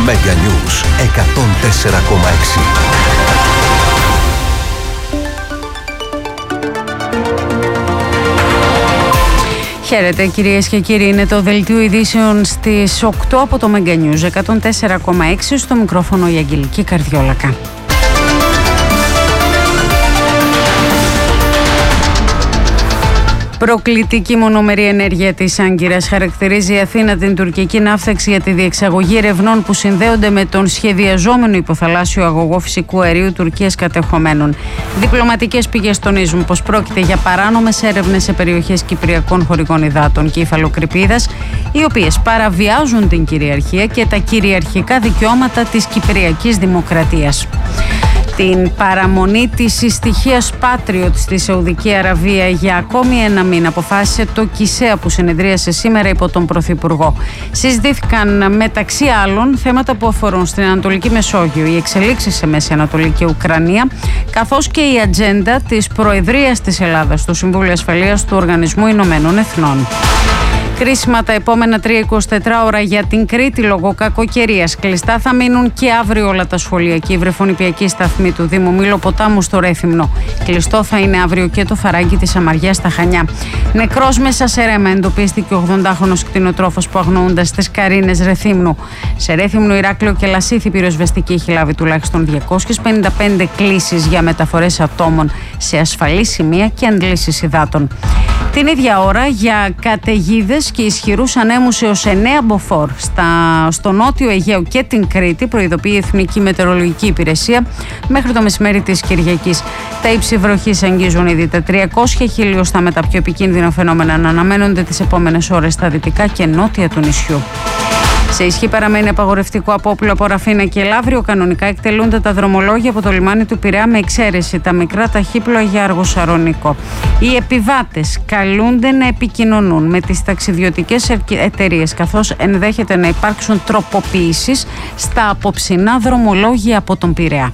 Mega News 104,6. Χαίρετε κυρίες και κύριοι, είναι το δελτίο ειδήσεων στις 8 από το Mega News 104,6, στο μικρόφωνο η Αγγελική Καρδιόλακα. Προκλητική μονομερή ενέργεια της Άγκυρας χαρακτηρίζει η Αθήνα την τουρκική ναύθαξη για τη διεξαγωγή ερευνών που συνδέονται με τον σχεδιαζόμενο υποθαλάσσιο αγωγό φυσικού αερίου Τουρκίας κατεχομένων. Διπλωματικές πηγές τονίζουν πως πρόκειται για παράνομες έρευνες σε περιοχές κυπριακών χωρικών υδάτων και υφαλοκρηπίδας, οι οποίες παραβιάζουν την κυριαρχία και τα κυριαρχικά δικαιώματα της Κυπριακής Δημοκρατίας. Την παραμονή της συστοιχίας Patriot στη Σαουδική Αραβία για ακόμη ένα μήνα αποφάσισε το ΚΙΣΕΑ που συνεδρίασε σήμερα υπό τον Πρωθυπουργό. Συζητήθηκαν μεταξύ άλλων θέματα που αφορούν στην Ανατολική Μεσόγειο, οι εξελίξεις σε Μέση Ανατολή και Ουκρανία, καθώς και η ατζέντα της Προεδρίας της Ελλάδας στο Συμβούλιο Ασφαλείας του Οργανισμού Ηνωμένων Εθνών. Κρίσιμα τα επόμενα 3-24 ώρα για την Κρήτη λόγω κακοκαιρίας. Κλειστά θα μείνουν και αύριο όλα τα σχολεία και η βρεφονιπιακή σταθμή του Δήμου Μήλο-Ποτάμου στο Ρέθυμνο. Κλειστό θα είναι αύριο και το φαράγγι της Αμαριάς στα Χανιά. Νεκρός μέσα σε ρέμα εντοπίστηκε ο 80χρονος κτηνοτρόφος που αγνοούντας στις Καρίνες Ρεθύμνου. Σε Ρέθυμνο, Ηράκλειο και Λασίθι πυροσβεστική έχει λάβει τουλάχιστον 255 κλήσεις για μεταφορές ατόμων σε ασφαλή σημεία και αντλήσεις υδάτων. Την ίδια ώρα για καταιγίδες και ισχυρούς ανέμους έως 9 μποφόρ στο νότιο Αιγαίο και την Κρήτη, προειδοποιεί η Εθνική Μετεωρολογική Υπηρεσία μέχρι το μεσημέρι της Κυριακής. Τα ύψη βροχής αγγίζουν ήδη τα 300 χιλιοστά, με τα πιο επικίνδυνα φαινόμενα να αναμένονται τις επόμενες ώρες στα δυτικά και νότια του νησιού. Σε ισχύ παραμένει απαγορευτικό απόπλου από Ραφίνα και Λαύριο. Κανονικά εκτελούνται τα δρομολόγια από το λιμάνι του Πειραιά, με εξαίρεση τα μικρά ταχύπλοα για Αργοσαρονικό. Οι επιβάτες καλούνται να επικοινωνούν με τις ταξιδιωτικές εταιρείες, καθώς ενδέχεται να υπάρξουν τροποποιήσεις στα απόψινά δρομολόγια από τον Πειραιά.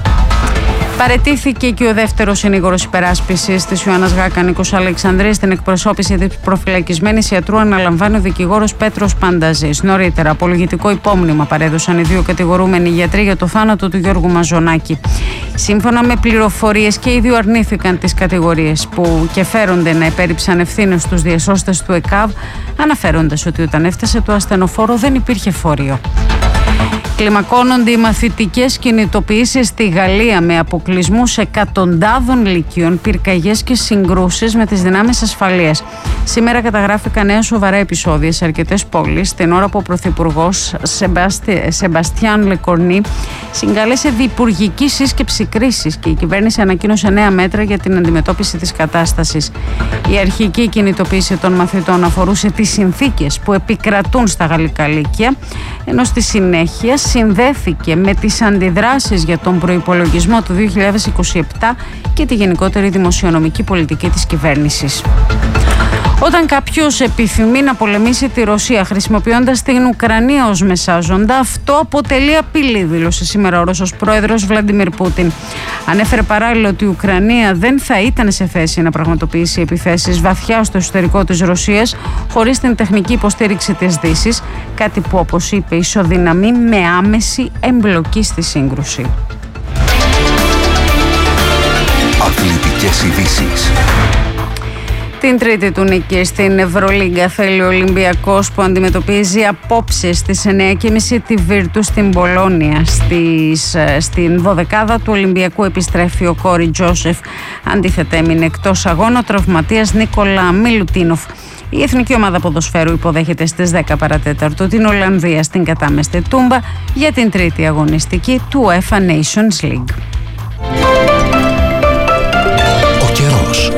Παραιτήθηκε και ο δεύτερος συνήγορος υπεράσπισης της Ιωάννας Γάκα, Νίκος Αλεξανδρής. Στην εκπροσώπηση της προφυλακισμένης ιατρού αναλαμβάνει ο δικηγόρος Πέτρος Πανταζής. Νωρίτερα, απολογητικό υπόμνημα παρέδωσαν οι δύο κατηγορούμενοι γιατροί για το θάνατο του Γιώργου Μαζονάκη. Σύμφωνα με πληροφορίες, και οι δύο αρνήθηκαν τις κατηγορίες που και φέρονται να επέριψαν ευθύνες στους διασώστες του ΕΚΑΒ, αναφέροντας ότι όταν έφτασε το ασθενοφόρο δεν υπήρχε φορείο. Κλιμακώνονται οι μαθητικές κινητοποιήσεις στη Γαλλία, με αποκλεισμούς εκατοντάδων λυκείων, πυρκαγιές και συγκρούσεις με τις δυνάμεις ασφαλείας. Σήμερα καταγράφηκαν νέα σοβαρά επεισόδια σε αρκετές πόλεις, την ώρα που ο Πρωθυπουργός Σεμπαστιάν Λεκορνή συγκάλεσε διυπουργική σύσκεψη κρίσης και η κυβέρνηση ανακοίνωσε νέα μέτρα για την αντιμετώπιση της κατάστασης. Η αρχική κινητοποίηση των μαθητών αφορούσε τις συνθήκες που επικρατούν στα γαλλικά λύκεια, ενώ στη συνέχεια συνδέθηκε με τις αντιδράσεις για τον προϋπολογισμό του 2027 και τη γενικότερη δημοσιονομική πολιτική της κυβέρνησης. Όταν κάποιος επιθυμεί να πολεμήσει τη Ρωσία χρησιμοποιώντας την Ουκρανία ως μεσάζοντα, αυτό αποτελεί απειλή, δήλωσε σήμερα ο Ρώσος πρόεδρος Βλαντιμίρ Πούτιν. Ανέφερε παράλληλα ότι η Ουκρανία δεν θα ήταν σε θέση να πραγματοποιήσει επιθέσεις βαθιά στο εσωτερικό της Ρωσίας χωρίς την τεχνική υποστήριξη της Δύσης, κάτι που, όπως είπε, ισοδυναμεί με άμεση εμπλοκή στη σύγκρουση. Αθλητικές ειδήσεις. Την τρίτη του νίκη στην Ευρωλίγκα θέλει ο Ολυμπιακός, που αντιμετωπίζει απόψε στις 9.30 τη Βίρτου στην Πολόνια. Στην δωδεκάδα του Ολυμπιακού επιστρέφει ο Κόρι Τζόσεφ. Αντίθετα, έμεινε εκτός αγώνα ο τραυματίας Νίκολα Μιλουτίνοφ. Η εθνική ομάδα ποδοσφαίρου υποδέχεται στις 10 παρατέταρτο την Ολλανδία στην κατάμεστη Τούμπα για την τρίτη αγωνιστική του UEFA Nations League. Ο καιρός.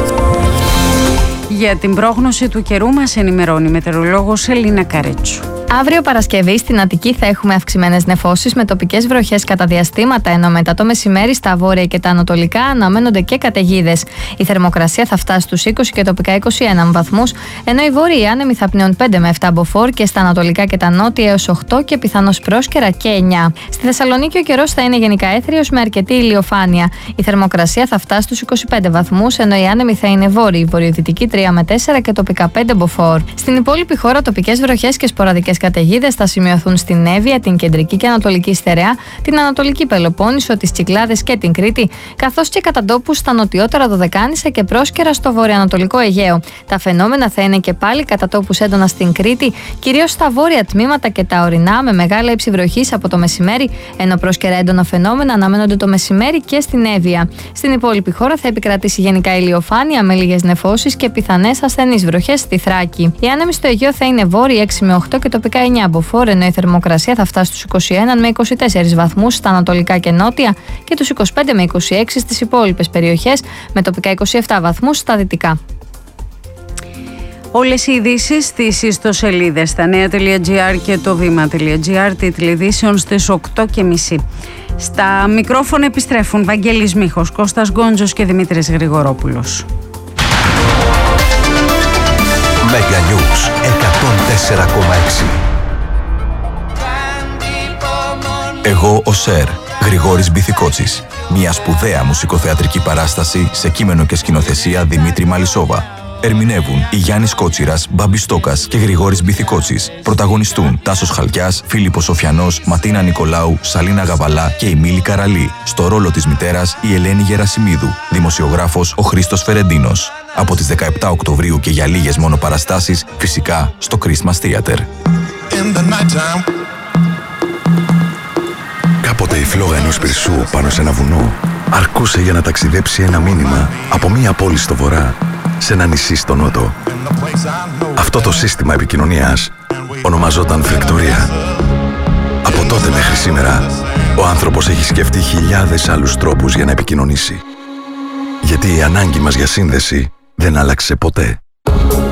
Για την πρόγνωση του καιρού μας ενημερώνει η μετεωρολόγος Ελίνα Καρέτσου. Αύριο Παρασκευή στην Αττική θα έχουμε αυξημένες νεφώσεις με τοπικές βροχές κατά διαστήματα, ενώ μετά το μεσημέρι στα βόρεια και τα ανατολικά αναμένονται και καταιγίδες. Η θερμοκρασία θα φτάσει στους 20 και τοπικά 21 βαθμούς, ενώ οι βόρειοι άνεμοι θα πνέουν 5 με 7 μποφόρ και στα ανατολικά και τα νότια έως 8 και πιθανώς πρόσκαιρα και 9. Στη Θεσσαλονίκη ο καιρός θα είναι γενικά έθριος με αρκετή ηλιοφάνεια. Η θερμοκρασία θα φτάσει στους 25 βαθμούς, ενώ οι άνεμοι θα είναι βόρειοι, βορειοδυτικοί 3 με 4 και τοπικά 5 μποφόρ. Στην υπόλοιπη χώρα τοπικές βροχές και σποραδικές βροχερές καταιγίδες θα σημειωθούν στην Εύβοια, την κεντρική και ανατολική Στερεά, την Ανατολική Πελοπόννησο, τις Κυκλάδες και την Κρήτη, καθώς και κατά τόπους στα νοτιότερα Δωδεκάνησα και πρόσκαιρα στο βορειοανατολικό Αιγαίο. Τα φαινόμενα θα είναι και πάλι κατά τόπους έντονα στην Κρήτη, κυρίως στα βόρεια τμήματα και τα ορεινά, με μεγάλα ύψη βροχής από το μεσημέρι, ενώ πρόσκαιρα έντονα φαινόμενα αναμένονται το μεσημέρι και στην Εύβοια. Στην υπόλοιπη χώρα θα επικρατήσει γενικά ηλιοφάνεια με λίγες νεφώσεις και πιθανές ασθενείς βροχές στη Θράκη. Οι άνεμοι στο Αιγαίο θα είναι βόρειοι 6 με 8 και τοπικά 9 μποφόρ, ενώ η θερμοκρασία θα φτάσει στους 21 με 24 βαθμούς στα ανατολικά και νότια και τους 25 με 26 στις υπόλοιπες περιοχές, με τοπικά 27 βαθμούς στα δυτικά. Όλες οι ειδήσεις στις ιστοσελίδες στα νέα.gr και το βήμα.gr, τίτλοι ειδήσεων στις 8:30. Στα μικρόφωνα επιστρέφουν Βαγγέλης Μίχος, Κώστας Γκόντζος και Δημήτρης Γρηγορόπουλος. Μέγα Νιούς 104,6. Εγώ ο Σερ, Γρηγόρης Μπιθικότσης. Μια σπουδαία μουσικοθεατρική παράσταση σε κείμενο και σκηνοθεσία Δημήτρη Μαλισσόβα. Ερμηνεύουν η Γιάννης Κότσιρας, Μπάμπης Στόκας και Γρηγόρης Μπιθικότσης. Πρωταγωνιστούν Τάσος Χαλκιάς, Φίλιππος Σοφιανός, Ματίνα Νικολάου, Σαλίνα Γαβαλά και η Μίλη Καραλή. Στο ρόλο της μητέρας η Ελένη Γερασιμίδου. Δημοσιογράφος ο Χρήστος Φερεντίνος. Από τις 17 Οκτωβρίου και για λίγες μόνο παραστάσεις, φυσικά στο Christmas Theater. Κάποτε η φλόγα ενός πυρσού πάνω σε ένα βουνό αρκούσε για να ταξιδέψει ένα μήνυμα από μία πόλη στο βορρά σε ένα νησί στο νότο. Αυτό το σύστημα επικοινωνίας ονομαζόταν φλεκτορία. Από τότε μέχρι σήμερα, ο άνθρωπος έχει σκεφτεί χιλιάδες άλλους τρόπους για να επικοινωνήσει. Γιατί η ανάγκη μας για σύνδεση δεν άλλαξε ποτέ.